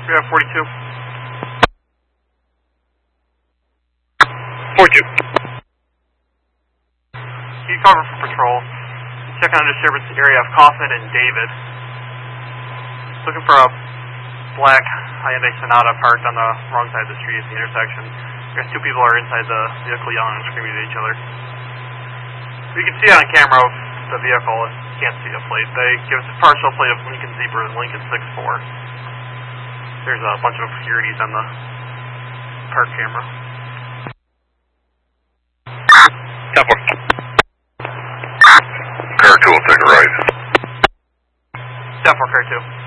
We have 42. 42. Keep cover for patrol. Check on the disturbance area of Kaufman and David. Looking for a black Hyundai Sonata parked on the wrong side of the street at the intersection. There's two people are inside the vehicle yelling and screaming at each other. We can see on camera the vehicle, can't see a plate. They give us a partial plate of Lincoln Zebra and Lincoln 6-4. There's a bunch of obscurities on the park camera. 10-4. Car 2 will take a right. 10-4, car 2.